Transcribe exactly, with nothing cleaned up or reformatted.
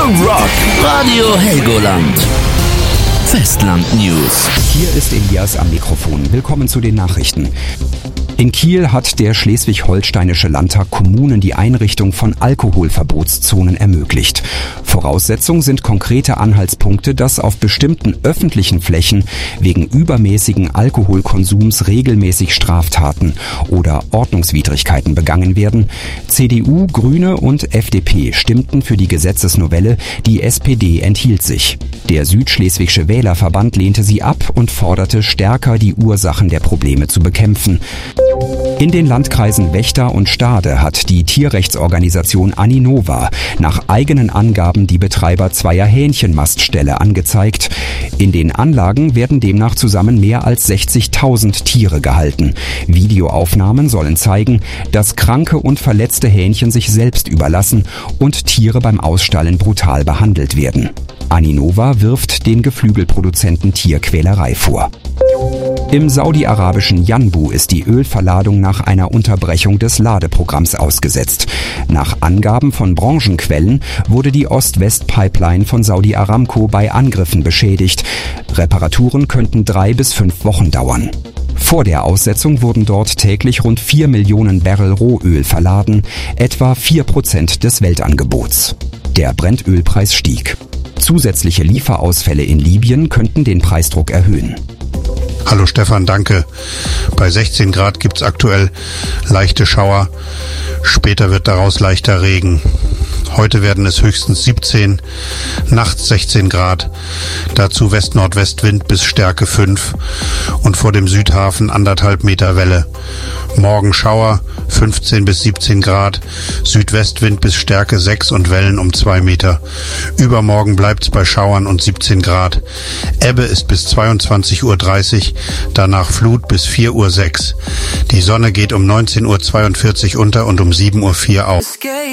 und Rock. Radio Helgoland. Festland News. Hier ist Elias am Mikrofon. Willkommen zu den Nachrichten. In Kiel hat der Schleswig-Holsteinische Landtag Kommunen die Einrichtung von Alkoholverbotszonen ermöglicht. Voraussetzung sind konkrete Anhaltspunkte, dass auf bestimmten öffentlichen Flächen wegen übermäßigen Alkoholkonsums regelmäßig Straftaten oder Ordnungswidrigkeiten begangen werden. C D U, Grüne und F D P stimmten für die Gesetzesnovelle, die S P D enthielt sich. Der Südschleswigsche Wählerverband lehnte sie ab und forderte stärker, die Ursachen der Probleme zu bekämpfen. In den Landkreisen Vechta und Stade hat die Tierrechtsorganisation Aninova nach eigenen Angaben die Betreiber zweier Hähnchenmastställe angezeigt. In den Anlagen werden demnach zusammen mehr als sechzigtausend Tiere gehalten. Videoaufnahmen sollen zeigen, dass kranke und verletzte Hähnchen sich selbst überlassen und Tiere beim Ausstallen brutal behandelt werden. Aninova wirft den Geflügelproduzenten Tierquälerei vor. Im saudi-arabischen Yanbu ist die Ölverladung nach einer Unterbrechung des Ladeprogramms ausgesetzt. Nach Angaben von Branchenquellen wurde die Ost-West-Pipeline von Saudi Aramco bei Angriffen beschädigt. Reparaturen könnten drei bis fünf Wochen dauern. Vor der Aussetzung wurden dort täglich rund vier Millionen Barrel Rohöl verladen, etwa vier Prozent des Weltangebots. Der Brennölpreis stieg. Zusätzliche Lieferausfälle in Libyen könnten den Preisdruck erhöhen. Hallo Stefan, danke. Bei sechzehn Grad gibt's aktuell leichte Schauer. Später wird daraus leichter Regen. Heute werden es höchstens siebzehn, nachts sechzehn Grad. Dazu West-Nordwest-Wind bis Stärke fünf und vor dem Südhafen anderthalb Meter Welle. Morgen Schauer, fünfzehn bis siebzehn Grad, Südwestwind bis Stärke sechs und Wellen um zwei Meter. Übermorgen bleibt's bei Schauern und siebzehn Grad. Ebbe ist bis zweiundzwanzig Uhr dreißig, danach Flut bis vier Uhr sechs. Die Sonne geht um neunzehn Uhr zweiundvierzig unter und um sieben Uhr vier auf.